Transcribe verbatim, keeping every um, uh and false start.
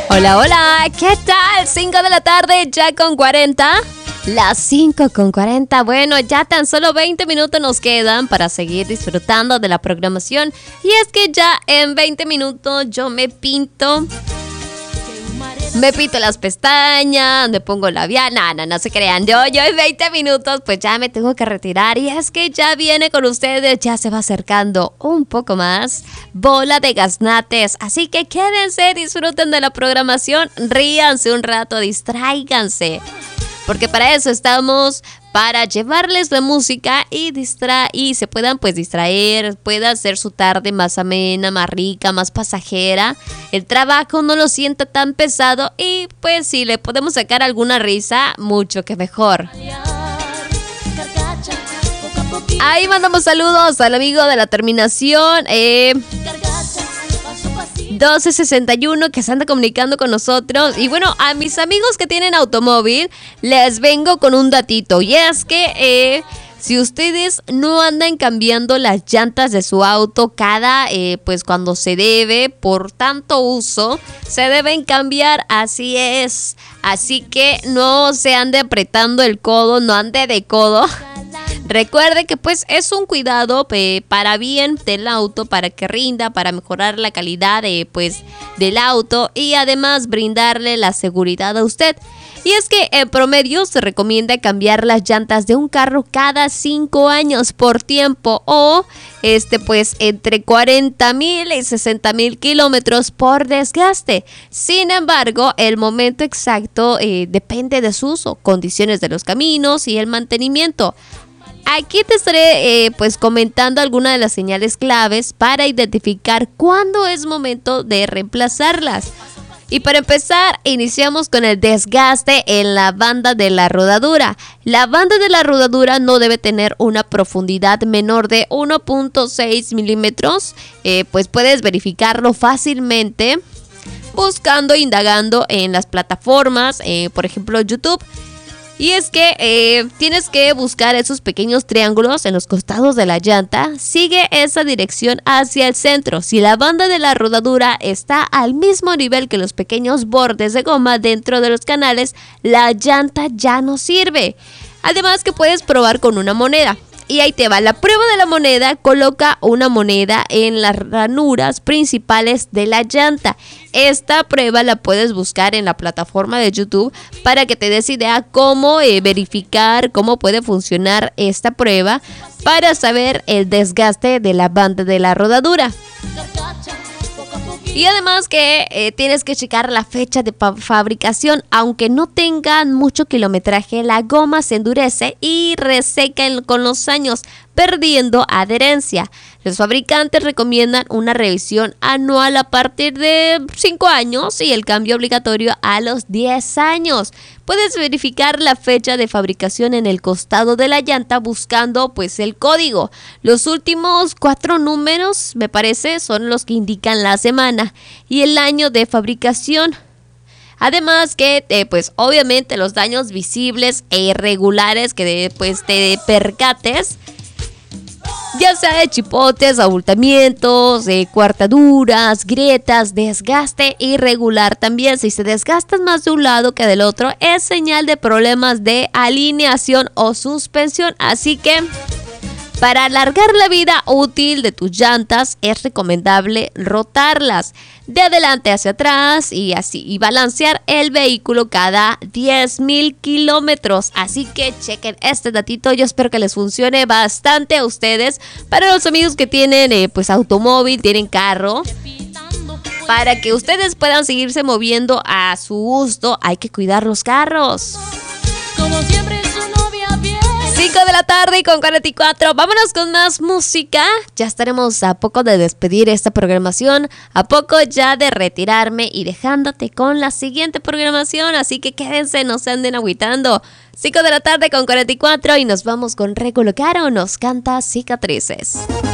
Hola, hola, ¿qué tal? cinco de la tarde, ya con cuarenta. Las cinco con cuarenta. Bueno, ya tan solo veinte minutos nos quedan para seguir disfrutando de la programación. Y es que ya en veinte minutos yo me pinto. Me pinto las pestañas, me pongo labial. No, no, no se crean. Yo, yo en veinte minutos pues ya me tengo que retirar. Y es que ya viene con ustedes, ya se va acercando un poco más Bola de Gaznates. Así que quédense, disfruten de la programación, ríanse un rato, distráiganse. Porque para eso estamos, para llevarles la música y distra y se puedan pues distraer, pueda hacer su tarde más amena, más rica, más pasajera. El trabajo no lo sienta tan pesado y pues si le podemos sacar alguna risa, mucho que mejor. Ahí mandamos saludos al amigo de la terminación eh, doce sesenta y uno que se anda comunicando con nosotros. Y bueno, a mis amigos que tienen automóvil les vengo con un datito. Y es que eh, si ustedes no andan cambiando las llantas de su auto cada, eh, pues cuando se debe, por tanto uso, se deben cambiar, así es. Así que no se ande apretando el codo, no ande de codo. Recuerde que pues es un cuidado eh, para bien del auto, para que rinda, para mejorar la calidad eh, pues, del auto y además brindarle la seguridad a usted. Y es que en promedio se recomienda cambiar las llantas de un carro cada cinco años por tiempo o este pues entre cuarenta mil y sesenta mil kilómetros por desgaste. Sin embargo, el momento exacto eh, depende de su uso, condiciones de los caminos y el mantenimiento. Aquí te estaré eh, pues comentando algunas de las señales claves para identificar cuándo es momento de reemplazarlas. Y para empezar, iniciamos con el desgaste en la banda de la rodadura. La banda de la rodadura no debe tener una profundidad menor de uno punto seis milímetros. Eh, pues puedes verificarlo fácilmente buscando, indagando en las plataformas, eh, por ejemplo YouTube. Y es que eh, tienes que buscar esos pequeños triángulos en los costados de la llanta. Sigue esa dirección hacia el centro. Si la banda de la rodadura está al mismo nivel que los pequeños bordes de goma dentro de los canales, la llanta ya no sirve. Además que puedes probar con una moneda. Y ahí te va, la prueba de la moneda, coloca una moneda en las ranuras principales de la llanta. Esta prueba la puedes buscar en la plataforma de YouTube para que te des idea cómo eh, verificar, cómo puede funcionar esta prueba para saber el desgaste de la banda de la rodadura. Y además que eh, tienes que checar la fecha de pa- fabricación. Aunque no tengan mucho kilometraje, la goma se endurece y reseca en, con los años, perdiendo adherencia. Los fabricantes recomiendan una revisión anual a partir de cinco años y el cambio obligatorio a los diez años. Puedes verificar la fecha de fabricación en el costado de la llanta buscando pues el código. Los últimos cuatro números, me parece, son los que indican la semana y el año de fabricación. Además que eh, pues obviamente los daños visibles e irregulares que de, pues te percates, ya sea de chipotes, abultamientos, eh, cuartaduras, grietas, desgaste irregular. También si se desgastan más de un lado que del otro, es señal de problemas de alineación o suspensión. Así que para alargar la vida útil de tus llantas es recomendable rotarlas de adelante hacia atrás y así y balancear el vehículo cada diez mil kilómetros. Así que chequen este datito, yo espero que les funcione bastante a ustedes. Para los amigos que tienen eh, pues automóvil, tienen carro, para que ustedes puedan seguirse moviendo a su gusto, hay que cuidar los carros. Como siempre, cinco de la tarde y con cuarenta y cuatro. Vámonos con más música. Ya estaremos a poco de despedir esta programación, a poco ya de retirarme y dejándote con la siguiente programación. Así que quédense, no se anden agüitando. cinco de la tarde con cuarenta y cuatro y nos vamos con Recolocar o nos canta Cicatrices.